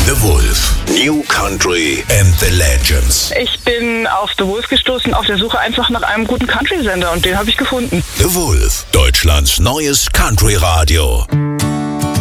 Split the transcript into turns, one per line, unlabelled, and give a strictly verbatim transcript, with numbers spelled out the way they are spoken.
The Wolf. New Country and the Legends.
Ich bin auf The Wolf gestoßen, auf der Suche einfach nach einem guten Country-Sender und den habe ich gefunden.
The Wolf, Deutschlands neues Country-Radio.